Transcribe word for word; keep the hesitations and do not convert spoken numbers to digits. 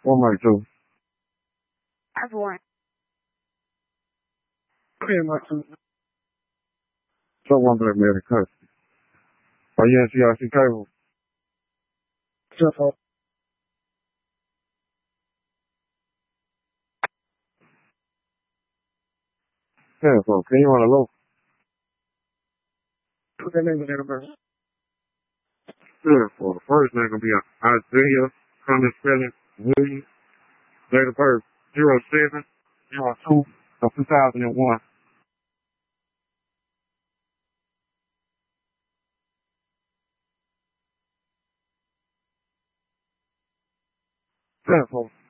One mic two. That's one. Okay, mic two. So one black man in custody. Oh, yeah, see, I see cable. Just hold. Yeah, so can you run a low? Put that name in there, bro. Sure, for the first name gonna be Isaiah Cummings Spelling Williams. Date of birth zero seven zero two of two thousand and one. Telephone.